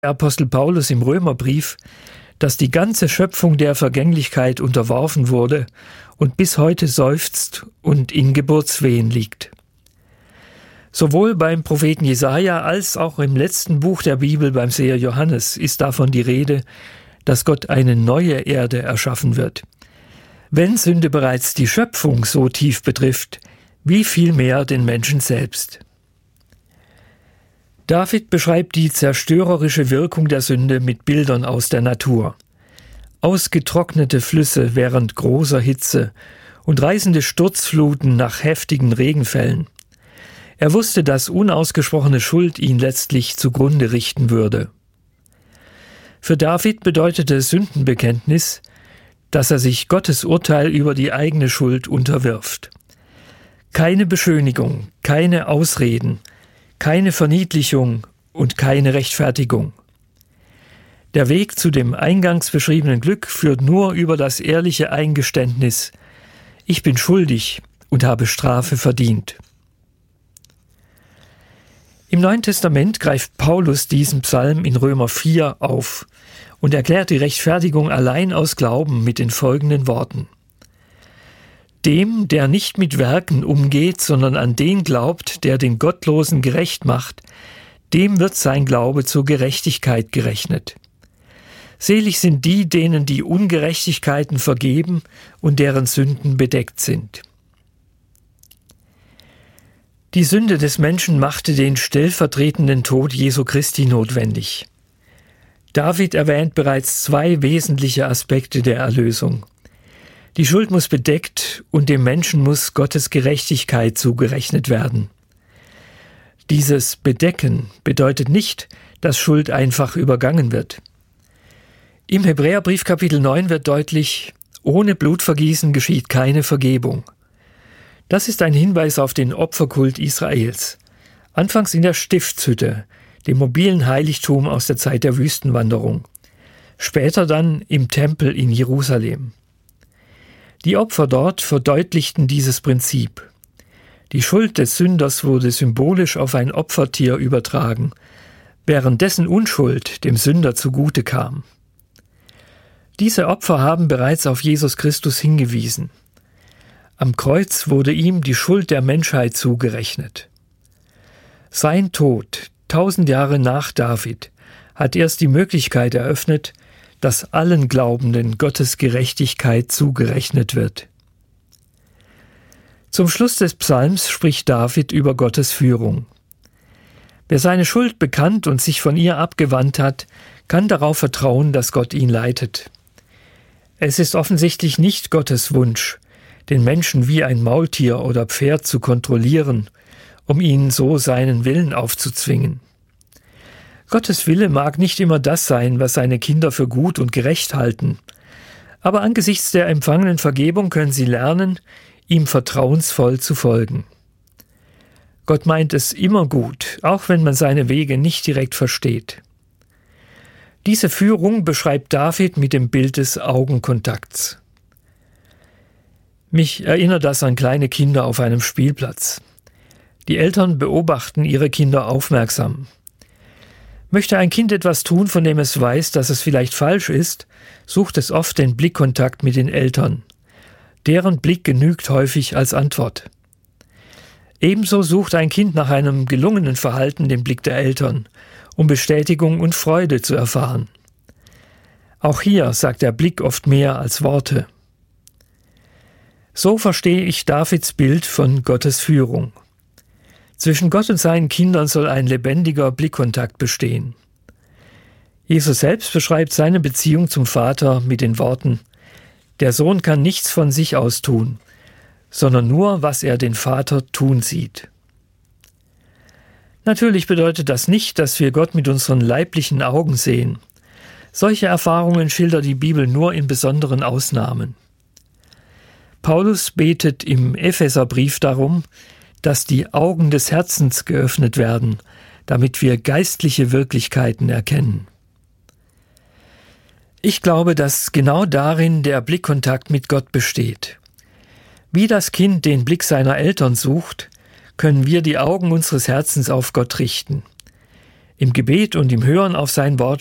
Apostel Paulus im Römerbrief, dass die ganze Schöpfung der Vergänglichkeit unterworfen wurde und bis heute seufzt und in Geburtswehen liegt. Sowohl beim Propheten Jesaja als auch im letzten Buch der Bibel beim Seher Johannes ist davon die Rede, dass Gott eine neue Erde erschaffen wird. Wenn Sünde bereits die Schöpfung so tief betrifft, wie viel mehr den Menschen selbst. David beschreibt die zerstörerische Wirkung der Sünde mit Bildern aus der Natur. Ausgetrocknete Flüsse während großer Hitze und reißende Sturzfluten nach heftigen Regenfällen. Er wusste, dass unausgesprochene Schuld ihn letztlich zugrunde richten würde. Für David bedeutete Sündenbekenntnis, dass er sich Gottes Urteil über die eigene Schuld unterwirft. Keine Beschönigung, keine Ausreden, keine Verniedlichung und keine Rechtfertigung. Der Weg zu dem eingangs beschriebenen Glück führt nur über das ehrliche Eingeständnis: Ich bin schuldig und habe Strafe verdient. Im Neuen Testament greift Paulus diesen Psalm in Römer 4 auf und erklärt die Rechtfertigung allein aus Glauben mit den folgenden Worten: Dem, der nicht mit Werken umgeht, sondern an den glaubt, der den Gottlosen gerecht macht, dem wird sein Glaube zur Gerechtigkeit gerechnet. Selig sind die, denen die Ungerechtigkeiten vergeben und deren Sünden bedeckt sind. Die Sünde des Menschen machte den stellvertretenden Tod Jesu Christi notwendig. David erwähnt bereits zwei wesentliche Aspekte der Erlösung. Die Schuld muss bedeckt und dem Menschen muss Gottes Gerechtigkeit zugerechnet werden. Dieses Bedecken bedeutet nicht, dass Schuld einfach übergangen wird. Im Hebräerbrief Kapitel 9 wird deutlich: Ohne Blutvergießen geschieht keine Vergebung. Das ist ein Hinweis auf den Opferkult Israels. Anfangs in der Stiftshütte, dem mobilen Heiligtum aus der Zeit der Wüstenwanderung. Später dann im Tempel in Jerusalem. Die Opfer dort verdeutlichten dieses Prinzip. Die Schuld des Sünders wurde symbolisch auf ein Opfertier übertragen, während dessen Unschuld dem Sünder zugute kam. Diese Opfer haben bereits auf Jesus Christus hingewiesen. Am Kreuz wurde ihm die Schuld der Menschheit zugerechnet. Sein Tod, 1000 Jahre nach David, hat erst die Möglichkeit eröffnet, dass allen Glaubenden Gottes Gerechtigkeit zugerechnet wird. Zum Schluss des Psalms spricht David über Gottes Führung. Wer seine Schuld bekannt und sich von ihr abgewandt hat, kann darauf vertrauen, dass Gott ihn leitet. Es ist offensichtlich nicht Gottes Wunsch, den Menschen wie ein Maultier oder Pferd zu kontrollieren, um ihnen so seinen Willen aufzuzwingen. Gottes Wille mag nicht immer das sein, was seine Kinder für gut und gerecht halten. Aber angesichts der empfangenen Vergebung können sie lernen, ihm vertrauensvoll zu folgen. Gott meint es immer gut, auch wenn man seine Wege nicht direkt versteht. Diese Führung beschreibt David mit dem Bild des Augenkontakts. Mich erinnert das an kleine Kinder auf einem Spielplatz. Die Eltern beobachten ihre Kinder aufmerksam. Möchte ein Kind etwas tun, von dem es weiß, dass es vielleicht falsch ist, sucht es oft den Blickkontakt mit den Eltern. Deren Blick genügt häufig als Antwort. Ebenso sucht ein Kind nach einem gelungenen Verhalten den Blick der Eltern, um Bestätigung und Freude zu erfahren. Auch hier sagt der Blick oft mehr als Worte. So verstehe ich Davids Bild von Gottes Führung. Zwischen Gott und seinen Kindern soll ein lebendiger Blickkontakt bestehen. Jesus selbst beschreibt seine Beziehung zum Vater mit den Worten: Der Sohn kann nichts von sich aus tun, sondern nur, was er den Vater tun sieht. Natürlich bedeutet das nicht, dass wir Gott mit unseren leiblichen Augen sehen. Solche Erfahrungen schildert die Bibel nur in besonderen Ausnahmen. Paulus betet im Epheserbrief darum, dass die Augen des Herzens geöffnet werden, damit wir geistliche Wirklichkeiten erkennen. Ich glaube, dass genau darin der Blickkontakt mit Gott besteht. Wie das Kind den Blick seiner Eltern sucht, können wir die Augen unseres Herzens auf Gott richten. Im Gebet und im Hören auf sein Wort